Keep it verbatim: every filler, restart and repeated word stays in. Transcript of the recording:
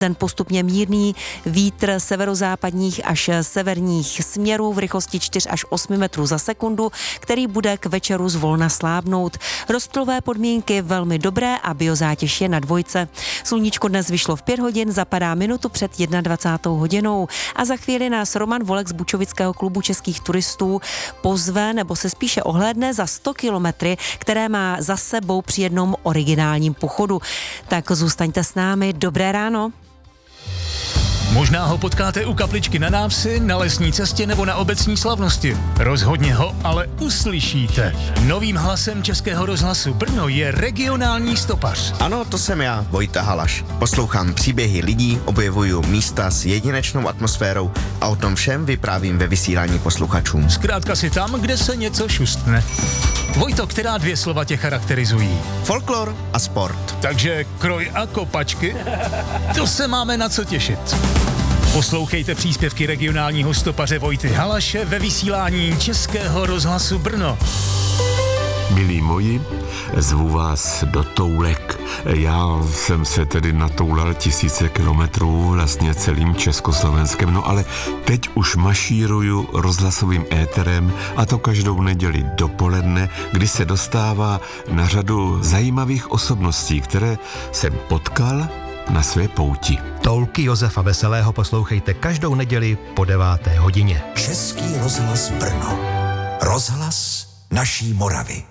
Ten postupně mírný vítr severozápadních až severních směrů v rychlosti čtyři až osm metrů za sekundu, který bude k večeru zvolna slábnout. Rozptylové podmínky velmi dobré a biozátěž je na dvojce. Sluníčko dnes vyšlo v pět hodin, zapadá minutu před dvacátou jednou hodinou a za chvíli nás Roman Volek z Bučovického klubu českých turistů pozve nebo se spíše ohlédne za sto kilometry, které má za sebou při jednom originálním pochodu. Tak zůstaňte s námi, dobré ráno. Možná ho potkáte u kapličky na návsi, na lesní cestě nebo na obecní slavnosti. Rozhodně ho ale uslyšíte. Novým hlasem Českého rozhlasu Brno je regionální stopař. Ano, to jsem já, Vojta Halaš. Poslouchám příběhy lidí, objevuju místa s jedinečnou atmosférou a o tom všem vyprávím ve vysílání posluchačům. Zkrátka si tam, kde se něco šustne. Vojto, která dvě slova tě charakterizují? Folklor a sport. Takže kroj a kopačky? To se máme na co těšit. Poslouchejte příspěvky regionálního stopaře Vojty Halaše ve vysílání Českého rozhlasu Brno. Milí moji, zvu vás do Toulek. Já jsem se tedy natoulal tisíce kilometrů vlastně celým Československem, no ale teď už mašíruju rozhlasovým éterem a to každou neděli dopoledne, kdy se dostává na řadu zajímavých osobností, které jsem potkal na své pouti. Toulky Josefa Veselého poslouchejte každou neděli po deváté hodině. Český rozhlas Brno. Rozhlas naší Moravy.